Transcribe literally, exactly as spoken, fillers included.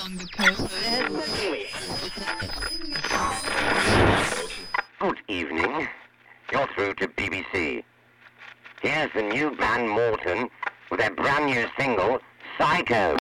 on the coast. Good evening. You're through to B B C. Here's the new band Morton with their brand new single, Psycho.